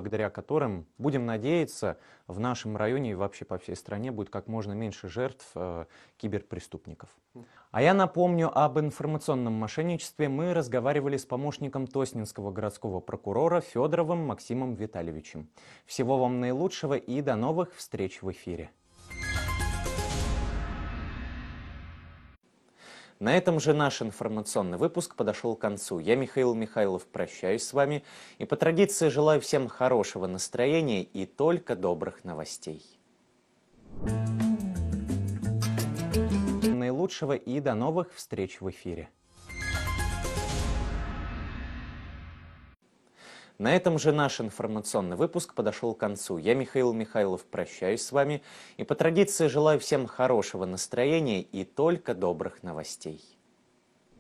благодаря которым, будем надеяться, в нашем районе и вообще по всей стране будет как можно меньше жертв киберпреступников. А я напомню, об информационном мошенничестве мы разговаривали с помощником Тоснинского городского прокурора Федоровым Максимом Витальевичем. Всего вам наилучшего и до новых встреч в эфире. На этом же наш информационный выпуск подошел к концу. Я, Михаил Михайлов, прощаюсь с вами и по традиции желаю всем хорошего настроения и только добрых новостей. Наилучшего и до новых встреч в эфире. На этом же наш информационный выпуск подошел к концу. Я, Михаил Михайлов, прощаюсь с вами и по традиции желаю всем хорошего настроения и только добрых новостей.